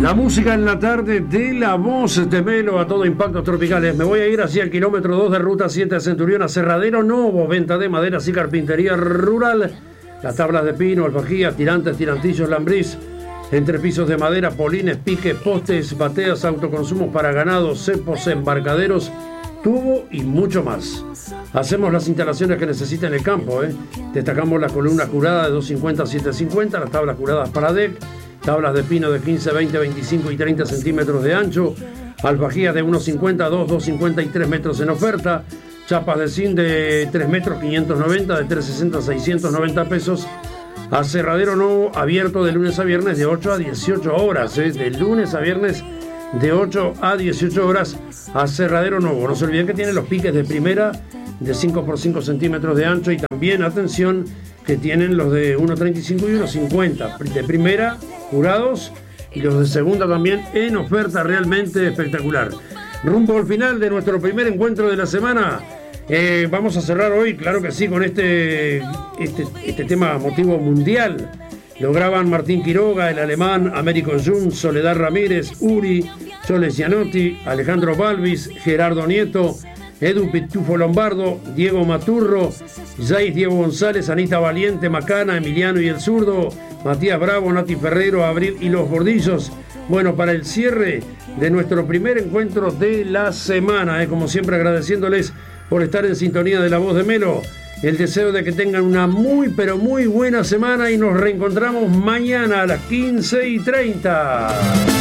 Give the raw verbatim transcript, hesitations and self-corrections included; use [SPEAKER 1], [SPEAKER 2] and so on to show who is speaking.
[SPEAKER 1] La música en la tarde de La Voz de Melo a todo Impactos Tropicales. Me voy a ir hacia el kilómetro dos de Ruta siete a Centurión, Aserradero Novo, venta de maderas y carpintería rural. Las tablas de pino, alfajías, tirantes, tirantillos, lambrís, entrepisos de madera, polines, piques, postes, bateas, autoconsumos para ganados, cepos, embarcaderos, tubo y mucho más. Hacemos las instalaciones que necesita en el campo, ¿eh? Destacamos la columna curada de doscientos cincuenta a setecientos cincuenta, las tablas curadas para deck, tablas de pino de quince, veinte, veinticinco y treinta centímetros de ancho, alfajías de uno cincuenta, dos, dos cincuenta y tres metros en oferta, chapas de zinc de tres metros, quinientos noventa, de tres sesenta, seiscientos noventa pesos. Aserradero Novo, abierto de lunes a viernes de ocho a dieciocho horas, ¿eh? De lunes a viernes de ocho a dieciocho horas, Aserradero Novo. No se olviden que tiene los piques de primera de cinco por cinco centímetros de ancho y también, atención, que tienen los de uno treinta y cinco y uno cincuenta de primera, curados, y los de segunda también en oferta, realmente espectacular. Rumbo al final de nuestro primer encuentro de la semana. Eh, vamos a cerrar hoy, claro que sí, con este, este, este tema motivo mundial. Lo graban Martín Quiroga, el alemán, Américo Jun, Soledad Ramírez, Uri, Chole Gianotti, Alejandro Balvis, Gerardo Nieto, Edu Pitufo Lombardo, Diego Maturro, Jais Diego González, Anita Valiente, Macana, Emiliano y el Zurdo, Matías Bravo, Nati Ferrero, Abril y los Gordillos. Bueno, para el cierre de nuestro primer encuentro de la semana, eh, como siempre agradeciéndoles por estar en sintonía de La Voz de Melo. El deseo de que tengan una muy, pero muy buena semana y nos reencontramos mañana a las quince y treinta.